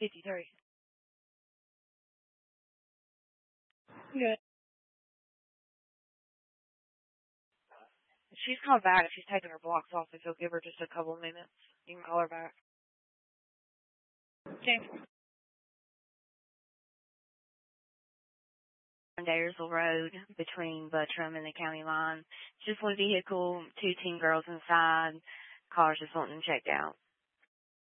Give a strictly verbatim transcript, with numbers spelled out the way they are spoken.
fifty-three. Good. She's called back. She's taking her blocks off. If you'll give her just a couple of minutes, you can call her back. Okay. On Dyersville Road between Buttram and the county line. Just one vehicle, two teen girls inside. Car's just wanting checked out.